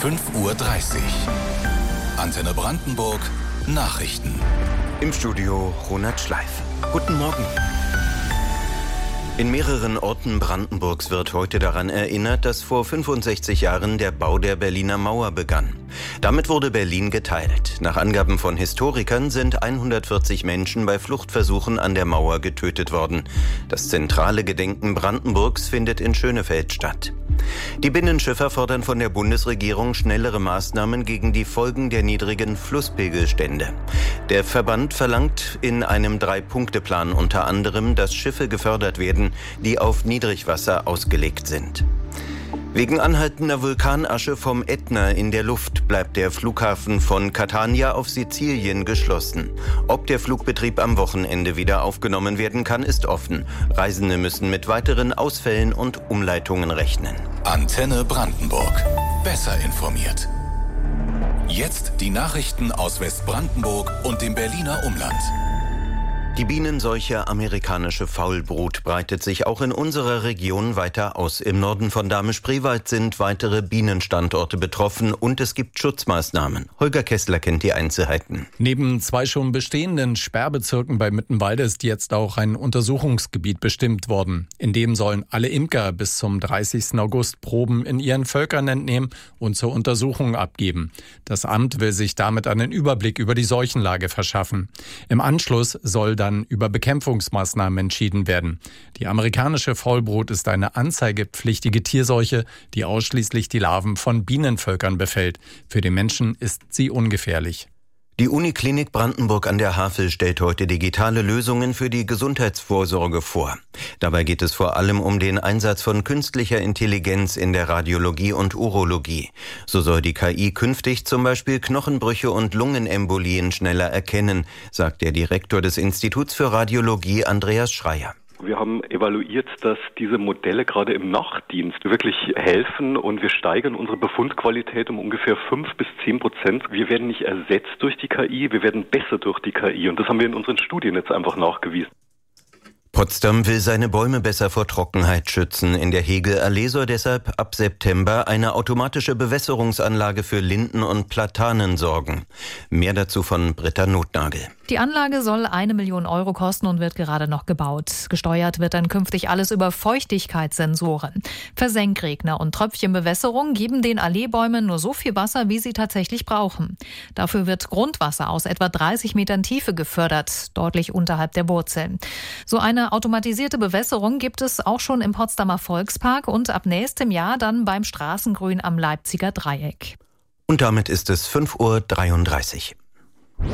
5:30 Uhr. Antenne Brandenburg Nachrichten. Im Studio Ronald Schleif. Guten Morgen. In mehreren Orten Brandenburgs wird heute daran erinnert, dass vor 65 Jahren der Bau der Berliner Mauer begann. Damit wurde Berlin geteilt. Nach Angaben von Historikern sind 140 Menschen bei Fluchtversuchen an der Mauer getötet worden. Das zentrale Gedenken Brandenburgs findet in Schönefeld statt. Die Binnenschiffer fordern von der Bundesregierung schnellere Maßnahmen gegen die Folgen der niedrigen Flusspegelstände. Der Verband verlangt in einem 3-Punkte-Plan unter anderem, dass Schiffe gefördert werden, die auf Niedrigwasser ausgelegt sind. Wegen anhaltender Vulkanasche vom Ätna in der Luft bleibt der Flughafen von Catania auf Sizilien geschlossen. Ob der Flugbetrieb am Wochenende wieder aufgenommen werden kann, ist offen. Reisende müssen mit weiteren Ausfällen und Umleitungen rechnen. Antenne Brandenburg. Besser informiert. Jetzt die Nachrichten aus Westbrandenburg und dem Berliner Umland. Die Bienenseuche amerikanische Faulbrut breitet sich auch in unserer Region weiter aus. Im Norden von Dahme-Spreewald sind weitere Bienenstandorte betroffen und es gibt Schutzmaßnahmen. Holger Kessler kennt die Einzelheiten. Neben 2 schon bestehenden Sperrbezirken bei Mittenwalde ist jetzt auch ein Untersuchungsgebiet bestimmt worden. In dem sollen alle Imker bis zum 30. August Proben in ihren Völkern entnehmen und zur Untersuchung abgeben. Das Amt will sich damit einen Überblick über die Seuchenlage verschaffen. Im Anschluss soll dann über Bekämpfungsmaßnahmen entschieden werden. Die amerikanische Faulbrut ist eine anzeigepflichtige Tierseuche, die ausschließlich die Larven von Bienenvölkern befällt. Für den Menschen ist sie ungefährlich. Die Uniklinik Brandenburg an der Havel stellt heute digitale Lösungen für die Gesundheitsvorsorge vor. Dabei geht es vor allem um den Einsatz von künstlicher Intelligenz in der Radiologie und Urologie. So soll die KI künftig zum Beispiel Knochenbrüche und Lungenembolien schneller erkennen, sagt der Direktor des Instituts für Radiologie Andreas Schreier. Wir haben evaluiert, dass diese Modelle gerade im Nachtdienst wirklich helfen und wir steigern unsere Befundqualität um ungefähr 5-10%. Wir werden nicht ersetzt durch die KI, wir werden besser durch die KI und das haben wir in unseren Studien jetzt einfach nachgewiesen. Potsdam will seine Bäume besser vor Trockenheit schützen. In der Hegelallee soll deshalb ab September eine automatische Bewässerungsanlage für Linden und Platanen sorgen. Mehr dazu von Britta Notnagel. Die Anlage soll 1 Million Euro kosten und wird gerade noch gebaut. Gesteuert wird dann künftig alles über Feuchtigkeitssensoren. Versenkregner und Tröpfchenbewässerung geben den Alleebäumen nur so viel Wasser, wie sie tatsächlich brauchen. Dafür wird Grundwasser aus etwa 30 Metern Tiefe gefördert, deutlich unterhalb der Wurzeln. So eine automatisierte Bewässerung gibt es auch schon im Potsdamer Volkspark und ab nächstem Jahr dann beim Straßengrün am Leipziger Dreieck. Und damit ist es 5:33 Uhr.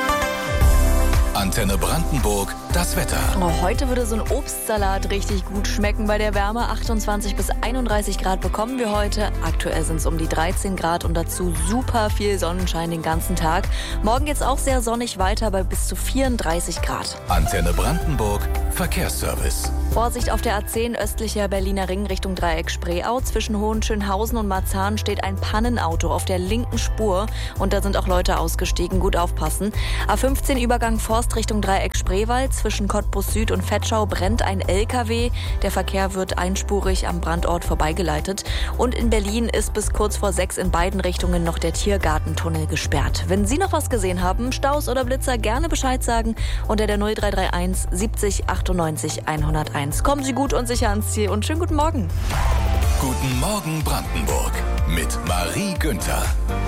Antenne Brandenburg, das Wetter. Heute würde so ein Obstsalat richtig gut schmecken bei der Wärme. 28 bis 31 Grad bekommen wir heute. Aktuell sind es um die 13 Grad und dazu super viel Sonnenschein den ganzen Tag. Morgen geht es auch sehr sonnig weiter bei bis zu 34 Grad. Antenne Brandenburg, Verkehrsservice. Vorsicht auf der A10 östlicher Berliner Ring Richtung Dreieck Spreeau. Zwischen Hohenschönhausen und Marzahn steht ein Pannenauto auf der linken Spur. Und da sind auch Leute ausgestiegen. Gut aufpassen. A15 Übergang Forst Richtung Dreieck Spreewald. Zwischen Cottbus Süd und Vetschau brennt ein LKW. Der Verkehr wird einspurig am Brandort vorbeigeleitet. Und in Berlin ist bis kurz vor 6 in beiden Richtungen noch der Tiergartentunnel gesperrt. Wenn Sie noch was gesehen haben, Staus oder Blitzer, gerne Bescheid sagen unter der 0331 70 98 101. Kommen Sie gut und sicher ans Ziel und schönen guten Morgen. Guten Morgen Brandenburg mit Marie Günther.